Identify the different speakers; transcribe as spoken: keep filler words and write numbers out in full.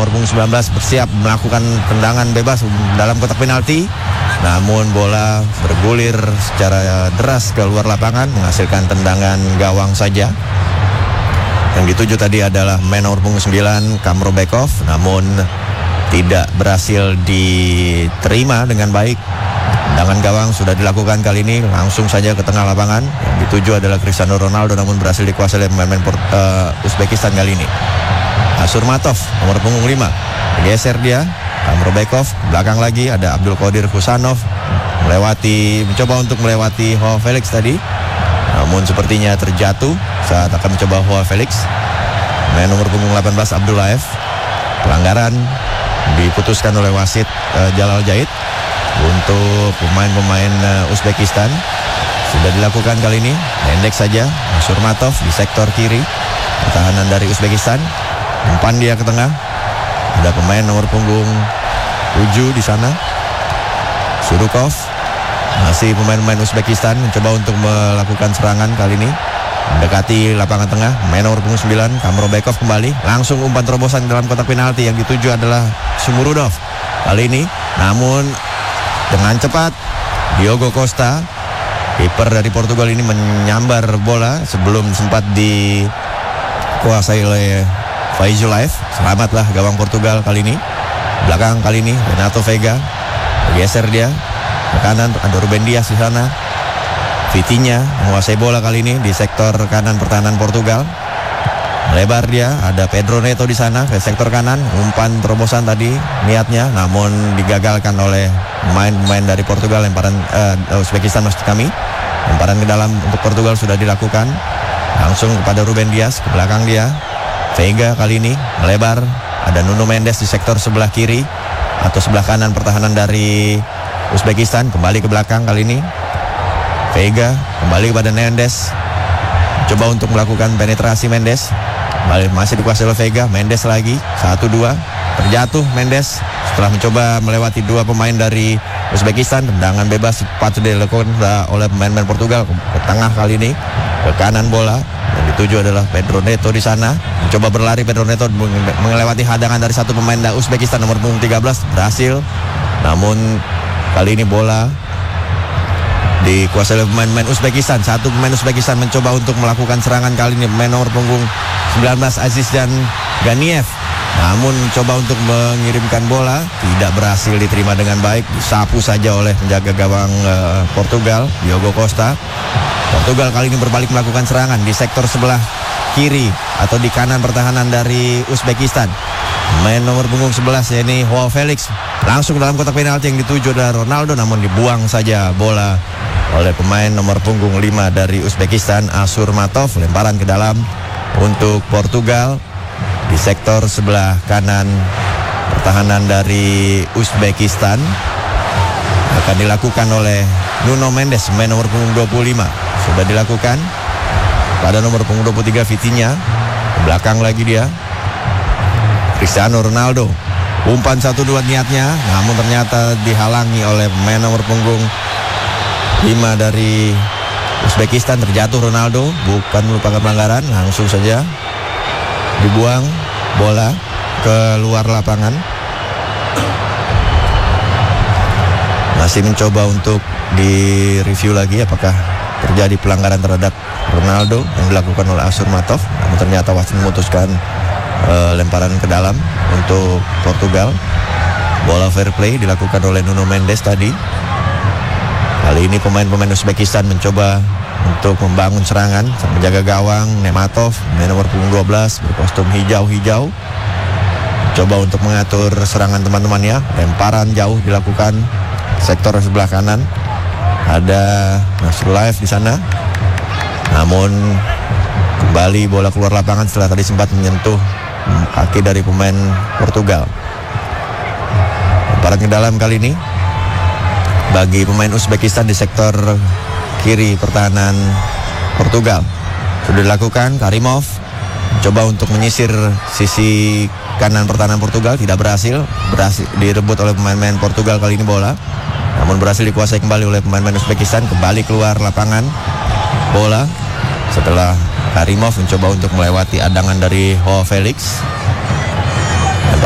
Speaker 1: nomor punggung sembilan belas bersiap melakukan tendangan bebas dalam kotak penalti. Namun bola bergulir secara deras ke luar lapangan, menghasilkan tendangan gawang saja. Yang dituju tadi adalah main nomor punggung sembilan Kamrobekov, namun tidak berhasil diterima dengan baik. Tendangan gawang sudah dilakukan kali ini langsung saja ke tengah lapangan. Yang dituju adalah Cristiano Ronaldo, namun berhasil dikuasai oleh pemain uh, Uzbekistan kali ini. Asurmatov nomor punggung lima bergeser dia. Kamrobekov belakang lagi ada Abdul Qadir Husanov melewati mencoba untuk melewati Joao Felix tadi, namun sepertinya terjatuh saat akan mencoba Joao Felix. Main nomor punggung delapan belas Abdullaev, pelanggaran diputuskan oleh wasit uh, Jalal Jahid untuk pemain-pemain uh, Uzbekistan. Sudah dilakukan kali ini, pendek saja Asurmatov di sektor kiri pertahanan dari Uzbekistan. Umpan dia ke tengah, ada pemain nomor punggung tujuh di sana, Surukov. Masih pemain-pemain Uzbekistan mencoba untuk melakukan serangan kali ini, mendekati lapangan tengah. Main nomor punggung sembilan Kamrobekov kembali, langsung umpan terobosan dalam kotak penalti. Yang dituju adalah Sumurudov kali ini, namun dengan cepat Diogo Costa, kiper dari Portugal ini menyambar bola sebelum sempat dikuasai oleh Faizulaev. Selamatlah gawang Portugal kali ini. Belakang kali ini Renato Veiga, bergeser dia ke kanan, ada Ruben Dias di sana. Vitinha menguasai bola kali ini di sektor kanan pertahanan Portugal. Lebar dia, ada Pedro Neto di sana ke sektor kanan. Umpan terobosan tadi niatnya, namun digagalkan oleh pemain-pemain dari Portugal. Lemparan uh, Uzbekistan maksud kami. Lemparan ke dalam untuk Portugal sudah dilakukan. Langsung kepada Ruben Dias, ke belakang dia. Veiga kali ini melebar, ada Nuno Mendes di sektor sebelah kiri atau sebelah kanan pertahanan dari Uzbekistan. Kembali ke belakang kali ini. Veiga kembali kepada Mendes, coba untuk melakukan penetrasi Mendes. Kembali masih dikuasai oleh Veiga. Mendes lagi satu dua, terjatuh Mendes setelah mencoba melewati dua pemain dari Uzbekistan. Tendangan bebas patut dilakukan oleh pemain-pemain Portugal ke tengah kali ini, ke kanan bola. Yang dituju adalah Pedro Neto di sana. Mencoba berlari Pedro Neto melewati hadangan dari satu pemain dari Uzbekistan nomor punggung tiga belas, berhasil. Namun kali ini bola dikuasai oleh pemain-pemain Uzbekistan. Satu pemain Uzbekistan mencoba untuk melakukan serangan kali ini, pemain nomor punggung sembilan belas Azizjan Ganiev. Namun mencoba untuk mengirimkan bola, tidak berhasil diterima dengan baik. Disapu saja oleh penjaga gawang uh, Portugal, Diogo Costa. Portugal kali ini berbalik melakukan serangan di sektor sebelah kiri atau di kanan pertahanan dari Uzbekistan. Main nomor punggung sebelas yakni Joao Felix langsung dalam kotak penalti. Yang dituju adalah Ronaldo, namun dibuang saja bola oleh pemain nomor punggung lima dari Uzbekistan, Asurmatov. Lemparan ke dalam untuk Portugal di sektor sebelah kanan pertahanan dari Uzbekistan. Akan dilakukan oleh Nuno Mendes, main nomor punggung dua puluh lima. Sudah dilakukan pada nomor punggung dua puluh tiga Vitinha. Ke belakang lagi dia Cristiano Ronaldo. Umpan satu dua niatnya, namun ternyata dihalangi oleh pemain nomor punggung lima dari Uzbekistan. Terjatuh Ronaldo, bukan merupakan pelanggaran, langsung saja dibuang bola ke luar lapangan. Masih mencoba untuk direview lagi apakah terjadi pelanggaran terhadap Ronaldo yang dilakukan oleh Asurmatov. Namun ternyata wasit memutuskan uh, lemparan ke dalam untuk Portugal. Bola fair play dilakukan oleh Nuno Mendes tadi. Kali ini pemain-pemain Uzbekistan mencoba untuk membangun serangan. Menjaga gawang Nematov, main nomor punggung dua belas berkostum hijau-hijau, coba untuk mengatur serangan teman-temannya. Lemparan jauh dilakukan sektor sebelah kanan. Ada Nasrulaev di sana. Namun kembali bola keluar lapangan setelah tadi sempat menyentuh kaki dari pemain Portugal. Lemparan ke dalam kali ini bagi pemain Uzbekistan di sektor kiri pertahanan Portugal. Sudah dilakukan. Karimov coba untuk menyisir sisi kanan pertahanan Portugal, tidak berhasil. Berhasil direbut oleh pemain-pemain Portugal kali ini bola, namun berhasil dikuasai kembali oleh pemain-pemain Uzbekistan. Kembali keluar lapangan bola setelah Karimov mencoba untuk melewati adangan dari Joao Felix.